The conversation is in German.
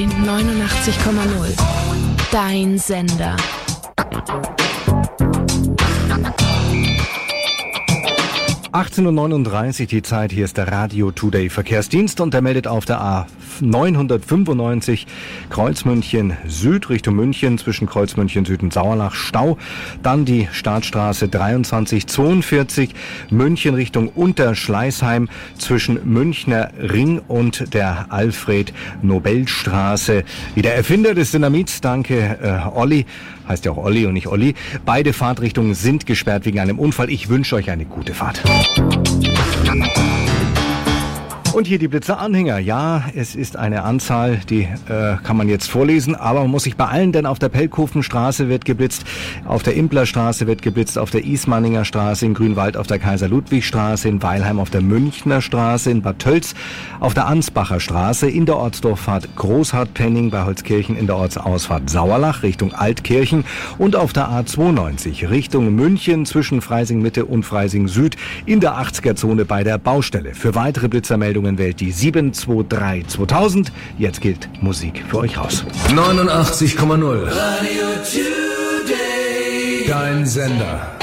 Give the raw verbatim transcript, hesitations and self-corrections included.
neunundachtzig Komma null. Dein Sender. achtzehn Uhr neununddreißig die Zeit, hier ist der Radio Today Verkehrsdienst und der meldet auf der A neunhundertfünfundneunzig Kreuzmünchen Süd Richtung München zwischen Kreuzmünchen Süd und Sauerlach Stau. Dann die Startstraße dreiundzwanzig zweiundvierzig München Richtung Unterschleißheim zwischen Münchner Ring und der Alfred-Nobel-Straße. Wie der Erfinder des Dynamits, danke äh, Olli, heißt ja auch Olli und nicht Olli. Beide Fahrtrichtungen sind gesperrt wegen einem Unfall. Ich wünsche euch eine gute Fahrt. Und hier die Blitzer-Anhänger. Ja, es ist eine Anzahl, die äh, kann man jetzt vorlesen, aber man muss sich beeilen, denn auf der Pelkhofenstraße wird geblitzt, auf der Implerstraße wird geblitzt, auf der Ismaninger Straße, in Grünwald auf der Kaiser-Ludwig-Straße, in Weilheim auf der Münchner Straße, in Bad Tölz auf der Ansbacher Straße, in der Ortsdurchfahrt Großhartpenning bei Holzkirchen, in der Ortsausfahrt Sauerlach Richtung Altkirchen und auf der A zweiundneunzig Richtung München zwischen Freising Mitte und Freising Süd in der achtziger-Zone bei der Baustelle. Für weitere Blitzermeldungen wählt die sieben zwei drei zweitausend. Jetzt geht Musik für euch raus. neunundachtzig Komma null. Radio Today. Dein Sender.